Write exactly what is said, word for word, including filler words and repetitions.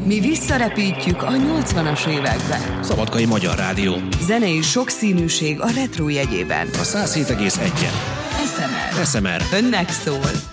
Mi visszarepítjük a nyolcvanas évekbe. Szabadkai Magyar Rádió. Zenei sokszínűség a retro jegyében. A száz hét egész egy. es em er. es em er. Önnek szól.